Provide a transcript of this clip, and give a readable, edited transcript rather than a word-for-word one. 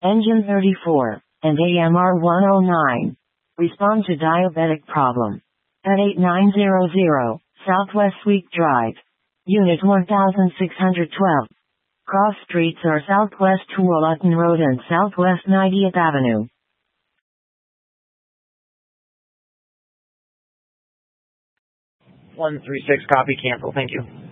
Engine 34, and AMR 109. Respond to diabetic problem. At 8900, Southwest Sweet Drive. Unit 1612. Cross streets are Southwest Tualatin Road and Southwest 90th Avenue. 136, copy, cancel, thank you.